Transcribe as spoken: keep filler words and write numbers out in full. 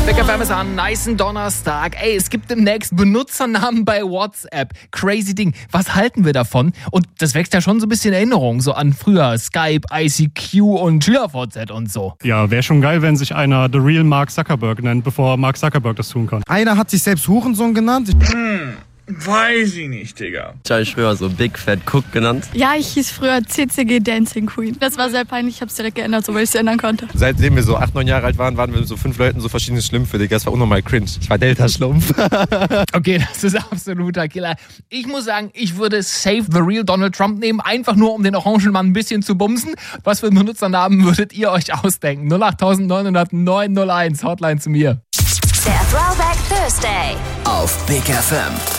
Big F M ist am nicen Donnerstag. Ey, es gibt demnächst Benutzernamen bei WhatsApp. Crazy Ding. Was halten wir davon? Und das weckt ja schon so ein bisschen Erinnerungen so an früher Skype, I C Q und SchülerVZ und so. Ja, wäre schon geil, wenn sich einer The Real Mark Zuckerberg nennt, bevor Mark Zuckerberg das tun kann. Einer hat sich selbst Hurensohn genannt. Hm, weiß ich nicht, Digga. Ich habe früher so Big Fat Cook genannt. Ja, ich hieß früher C C G Dancing Queen. Das war sehr peinlich, ich habe es direkt geändert, so weil ich es ändern konnte. Seitdem wir so acht, neun Jahre alt waren, waren wir mit so fünf Leuten so verschiedene Schlümpfe, Digga. Das war unnormal cringe. Ich war Delta-Schlumpf. Okay, das ist absoluter Killer. Ich muss sagen, ich würde Save the Real Donald Trump nehmen, einfach nur um den Orangenmann ein bisschen zu bumsen. Was für Benutzernamen würdet ihr euch ausdenken? null acht neun null null neun null eins, Hotline zu mir. Der Throwback Thursday auf Big F M.